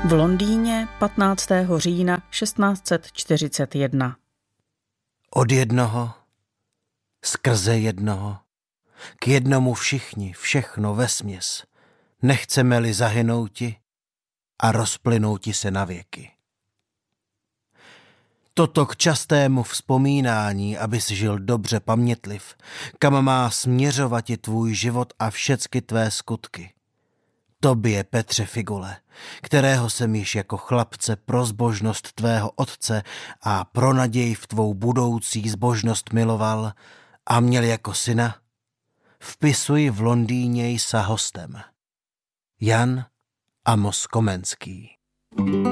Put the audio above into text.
v Londýně 15. října 1641. Od jednoho, skrze jednoho, k jednomu všichni, všechno vesměs, nechceme-li zahynouti a rozplynouti se na věky. Toto k častému vzpomínání, abys žil dobře pamětliv, kam má směřovat i tvůj život a všecky tvé skutky. Tobě, Petře Figule, kterého jsem již jako chlapce pro zbožnost tvého otce a pro naději v tvou budoucí zbožnost miloval a měl jako syna, vpisuji v Londýně sa hostem. Jan Amos Komenský.